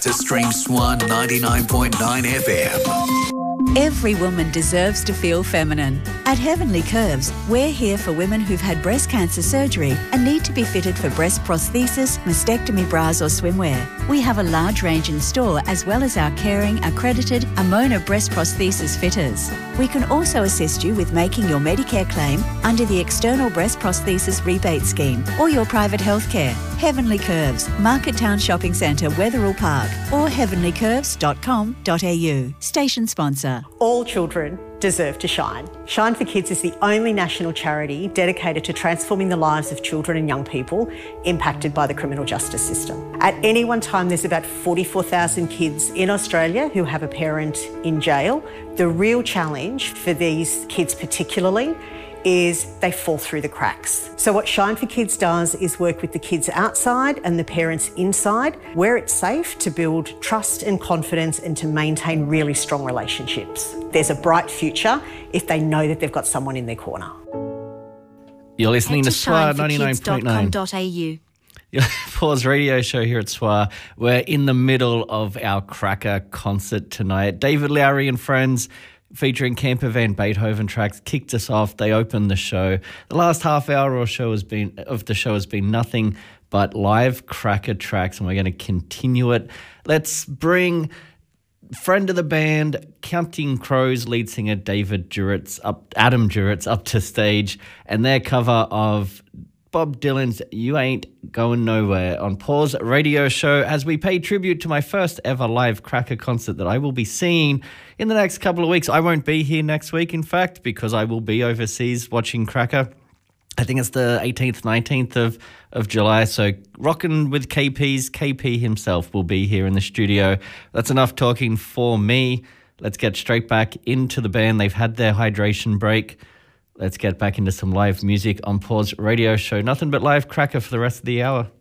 To stream Swan 99.9 FM. Every woman deserves to feel feminine. At Heavenly Curves, we're here for women who've had breast cancer surgery and need to be fitted for breast prosthesis, mastectomy bras or swimwear. We have a large range in store as well as our caring, accredited Amona breast prosthesis fitters. We can also assist you with making your Medicare claim under the External Breast Prosthesis Rebate Scheme or your private healthcare. Heavenly Curves, Market Town Shopping Centre, Wetherill Park, or heavenlycurves.com.au. Station sponsor. All children deserve to shine. Shine for Kids is the only national charity dedicated to transforming the lives of children and young people impacted by the criminal justice system. At any one time, there's about 44,000 kids in Australia who have a parent in jail. The real challenge for these kids particularly is they fall through the cracks. So what Shine for Kids does is work with the kids outside and the parents inside, where it's safe to build trust and confidence and to maintain really strong relationships. There's a bright future if they know that they've got someone in their corner. You're listening to SWA 99.9. Paul's radio show here at SWA. We're in the middle of our Cracker concert tonight. David Lowry and friends, featuring Camper Van Beethoven tracks, kicked us off. They opened the show. The last half hour or so has been nothing but live Cracker tracks, and we're going to continue it. Let's bring friend of the band, Counting Crows lead singer Adam Duritz up to stage, and their cover of Bob Dylan's You Ain't Going Nowhere on Paul's radio show as we pay tribute to my first ever live Cracker concert that I will be seeing in the next couple of weeks. I won't be here next week, in fact, because I will be overseas watching Cracker. I think it's the 18th, 19th of July. So rocking with KP himself will be here in the studio. That's enough talking for me. Let's get straight back into the band. They've had their hydration break. Let's get back into some live music on Paul's radio show. Nothing but live Cracker for the rest of the hour.